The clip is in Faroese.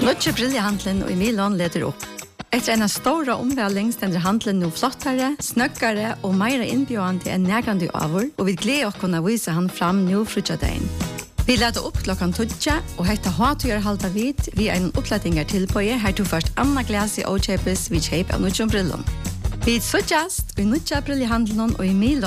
Nutje briljehandlen og i Milan leder opp. Etter en stora omvæling stender handlen nå flottere, snøkkere og mer innbjørende enn nærgande avur, og vi gleder oss kunne vise han fram nå frutjadein. Vi leder opp klokkan 12, og hette hatøyer halda vid, vi en opplettinger tilbøye, her tog først Anna Glas i Åkjøpes, vi kjøp av Nutje brillen. Vi suttjast i Nutje briljehandlen og i Milan,